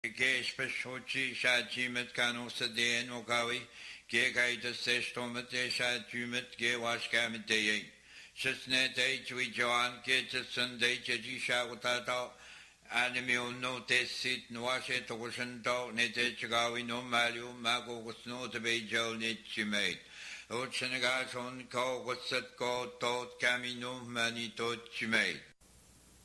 Che specioci shachimet kanusa de nokawi, che gaita sestomet e shachumet che washkamit de Shisne de chui joan, che sunday cheji shagutata, anime no tesit noashe togushanto, ne de chagawi no malu, mago was no to be jo nitchimate. Ochanagas on ko was set ko tot camino mani tot chimate.